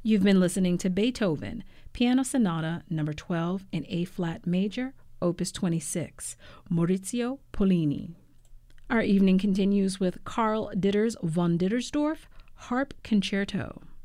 You've been listening to Beethoven, Piano Sonata No. 12 in A-flat major, Opus 26, Maurizio Pollini. Our evening continues with Karl Ditters von Dittersdorf, Harp Concerto.